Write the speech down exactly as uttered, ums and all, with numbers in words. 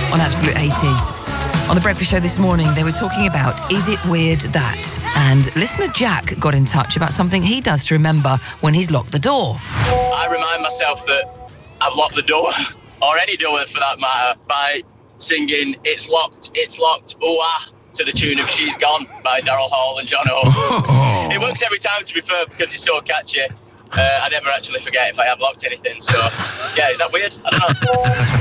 on Absolute eighties. On The Breakfast Show this morning, they were talking about Is It Weird That? And listener Jack got in touch about something he does to remember when he's locked the door. I remind myself that I've locked the door, or any door for that matter, by singing It's Locked, It's Locked, Ooh Ah, to the tune of She's Gone by Daryl Hall and John O. It works every time, to be fair, because it's so catchy. Uh, I never actually forget if I have locked anything, so yeah, is that weird? I don't know.